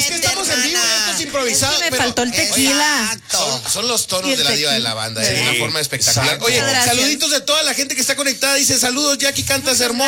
Es que estamos en vivo, esto es improvisado. Me faltó el tequila. Son los tonos de la diva de la banda, de una forma espectacular. Oye, saluditos de toda la gente que está conectada. Dice, saludos, Jackie, cantas hermoso.